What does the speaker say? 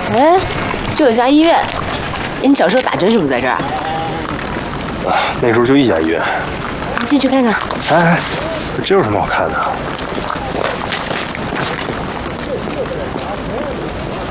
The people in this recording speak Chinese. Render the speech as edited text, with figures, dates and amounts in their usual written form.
哎，这有家医院。你小时候打针是不是在这儿？ 那时候就一家医院。 你进去看看。 哎，这有什么好看的？